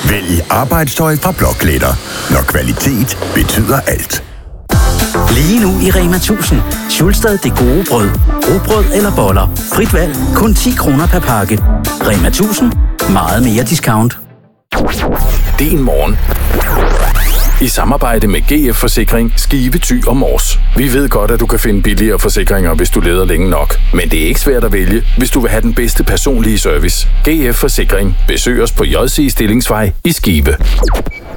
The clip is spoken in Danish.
Vælg arbejdstøj fra Blåklæder, når kvalitet betyder alt. Lige nu i Rema 1000. Schulstad det gode brød. Rugbrød eller boller. Frit valg. Kun 10 kroner per pakke. Rema 1000. Meget mere discount. Din morgen. I samarbejde med GF Forsikring, Skive, Thy og Mors. Vi ved godt, at du kan finde billigere forsikringer, hvis du leder længe nok. Men det er ikke svært at vælge, hvis du vil have den bedste personlige service. GF Forsikring. Besøg os på JC Stillingsvej i Skive.